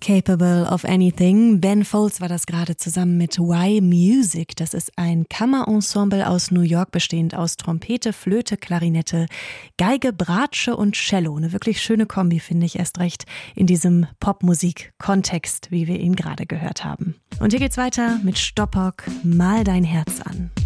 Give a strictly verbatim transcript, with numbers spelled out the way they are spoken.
Capable of Anything. Ben Folds war das gerade zusammen mit Y Music. Das ist ein Kammerensemble aus New York, bestehend aus Trompete, Flöte, Klarinette, Geige, Bratsche und Cello. Eine wirklich schöne Kombi, finde ich, erst recht in diesem Popmusik-Kontext, wie wir ihn gerade gehört haben. Und hier geht's weiter mit Stoppock, Mal dein Herz an.